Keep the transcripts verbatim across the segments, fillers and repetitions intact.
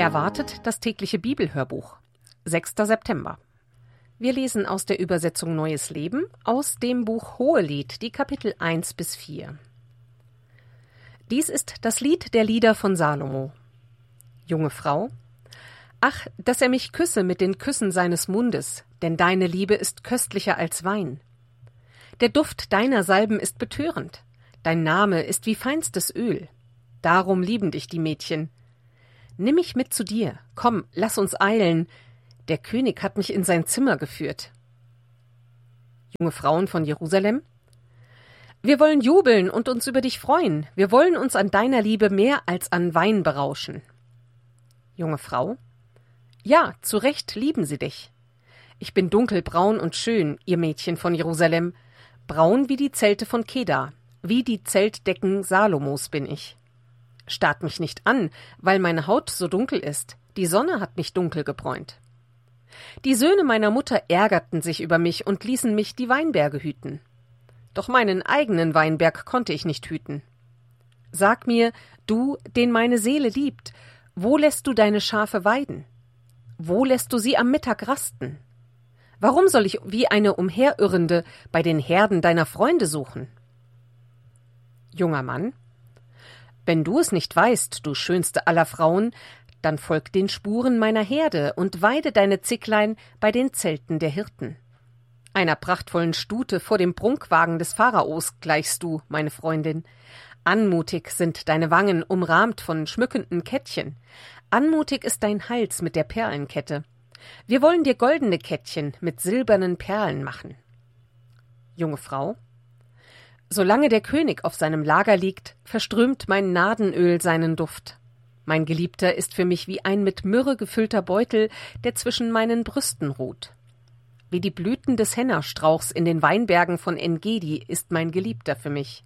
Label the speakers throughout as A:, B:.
A: Erwartet das tägliche Bibelhörbuch. sechster September. Wir lesen aus der Übersetzung Neues Leben aus dem Buch Hohelied, die Kapitel eins bis vier. Dies ist das Lied der Lieder von Salomo. Junge Frau, ach, dass er mich küsse mit den Küssen seines Mundes, denn deine Liebe ist köstlicher als Wein. Der Duft deiner Salben ist betörend, dein Name ist wie feinstes Öl. Darum lieben dich die Mädchen. Nimm mich mit zu dir, komm, lass uns eilen. Der König hat mich in sein Zimmer geführt. Junge Frauen von Jerusalem, wir wollen jubeln und uns über dich freuen. Wir wollen uns an deiner Liebe mehr als an Wein berauschen. Junge Frau, ja, zu Recht lieben sie dich. Ich bin dunkelbraun und schön, ihr Mädchen von Jerusalem, braun wie die Zelte von Kedar, wie die Zeltdecken Salomos bin ich. Starrt mich nicht an, weil meine Haut so dunkel ist. Die Sonne hat mich dunkel gebräunt. Die Söhne meiner Mutter ärgerten sich über mich und ließen mich die Weinberge hüten. Doch meinen eigenen Weinberg konnte ich nicht hüten. Sag mir, du, den meine Seele liebt, wo lässt du deine Schafe weiden? Wo lässt du sie am Mittag rasten? Warum soll ich wie eine Umherirrende bei den Herden deiner Freunde suchen? Junger Mann, wenn du es nicht weißt, du schönste aller Frauen, dann folg den Spuren meiner Herde und weide deine Zicklein bei den Zelten der Hirten. Einer prachtvollen Stute vor dem Prunkwagen des Pharaos gleichst du, meine Freundin. Anmutig sind deine Wangen, umrahmt von schmückenden Kettchen. Anmutig ist dein Hals mit der Perlenkette. Wir wollen dir goldene Kettchen mit silbernen Perlen machen. Junge Frau, solange der König auf seinem Lager liegt, verströmt mein Nadenöl seinen Duft. Mein Geliebter ist für mich wie ein mit Myrrhe gefüllter Beutel, der zwischen meinen Brüsten ruht. Wie die Blüten des Hennastrauchs in den Weinbergen von En-Gedi ist mein Geliebter für mich.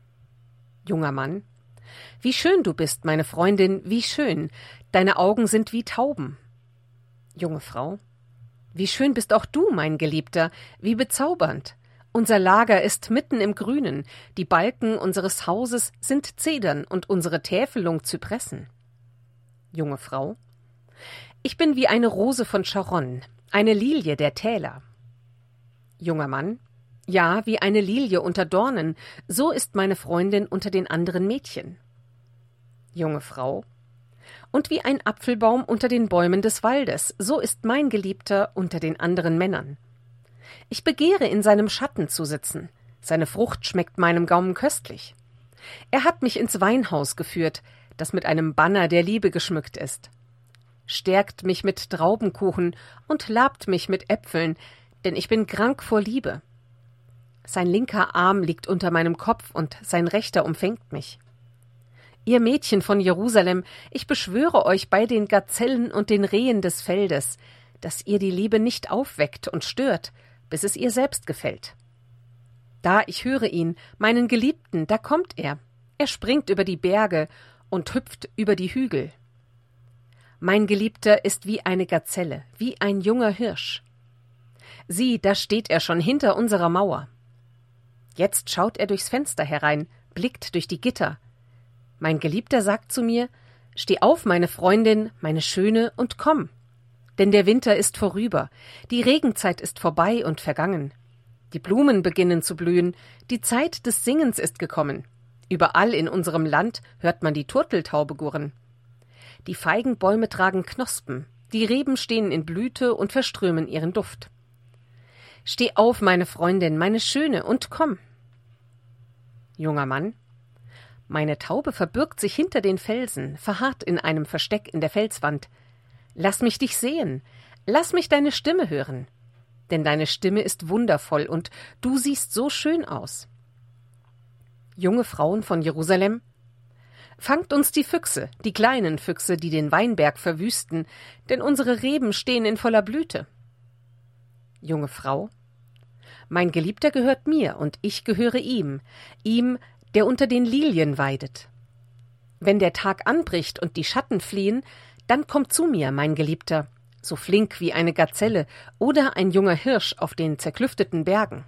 A: Junger Mann, wie schön du bist, meine Freundin, wie schön, deine Augen sind wie Tauben. Junge Frau, wie schön bist auch du, mein Geliebter, wie bezaubernd. Unser Lager ist mitten im Grünen, die Balken unseres Hauses sind Zedern und unsere Täfelung Zypressen. Junge Frau, ich bin wie eine Rose von Sharon, eine Lilie der Täler. Junger Mann, ja, wie eine Lilie unter Dornen, so ist meine Freundin unter den anderen Mädchen. Junge Frau, und wie ein Apfelbaum unter den Bäumen des Waldes, so ist mein Geliebter unter den anderen Männern. Ich begehre, in seinem Schatten zu sitzen. Seine Frucht schmeckt meinem Gaumen köstlich. Er hat mich ins Weinhaus geführt, das mit einem Banner der Liebe geschmückt ist. Stärkt mich mit Traubenkuchen und labt mich mit Äpfeln, denn ich bin krank vor Liebe. Sein linker Arm liegt unter meinem Kopf und sein rechter umfängt mich. Ihr Mädchen von Jerusalem, ich beschwöre euch bei den Gazellen und den Rehen des Feldes, dass ihr die Liebe nicht aufweckt und stört, bis es ihr selbst gefällt. Da ich höre ihn, meinen Geliebten, da kommt er. Er springt über die Berge und hüpft über die Hügel. Mein Geliebter ist wie eine Gazelle, wie ein junger Hirsch. Sieh, da steht er schon hinter unserer Mauer. Jetzt schaut er durchs Fenster herein, blickt durch die Gitter. Mein Geliebter sagt zu mir, steh auf, meine Freundin, meine Schöne, und komm. Denn der Winter ist vorüber, die Regenzeit ist vorbei und vergangen. Die Blumen beginnen zu blühen, die Zeit des Singens ist gekommen. Überall in unserem Land hört man die Turteltaube gurren. Die Feigenbäume tragen Knospen, die Reben stehen in Blüte und verströmen ihren Duft. Steh auf, meine Freundin, meine Schöne, und komm. Junger Mann, meine Taube verbirgt sich hinter den Felsen, verharrt in einem Versteck in der Felswand. Lass mich dich sehen, lass mich deine Stimme hören, denn deine Stimme ist wundervoll und du siehst so schön aus. Junge Frauen von Jerusalem, fangt uns die Füchse, die kleinen Füchse, die den Weinberg verwüsten, denn unsere Reben stehen in voller Blüte. Junge Frau, mein Geliebter gehört mir und ich gehöre ihm, ihm, der unter den Lilien weidet. Wenn der Tag anbricht und die Schatten fliehen, dann kommt zu mir, mein Geliebter, so flink wie eine Gazelle oder ein junger Hirsch auf den zerklüfteten Bergen.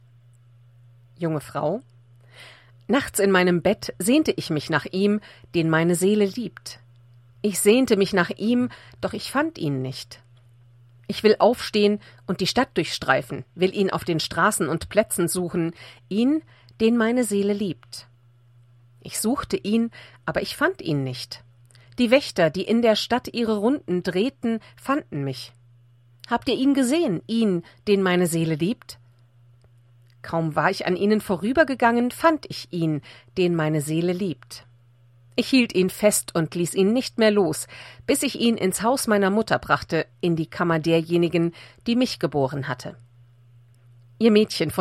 A: Junge Frau, nachts in meinem Bett sehnte ich mich nach ihm, den meine Seele liebt. Ich sehnte mich nach ihm, doch ich fand ihn nicht. Ich will aufstehen und die Stadt durchstreifen, will ihn auf den Straßen und Plätzen suchen, ihn, den meine Seele liebt. Ich suchte ihn, aber ich fand ihn nicht. Die Wächter, die in der Stadt ihre Runden drehten, fanden mich. Habt ihr ihn gesehen, ihn, den meine Seele liebt? Kaum war ich an ihnen vorübergegangen, fand ich ihn, den meine Seele liebt. Ich hielt ihn fest und ließ ihn nicht mehr los, bis ich ihn ins Haus meiner Mutter brachte, in die Kammer derjenigen, die mich geboren hatte. Ihr Mädchen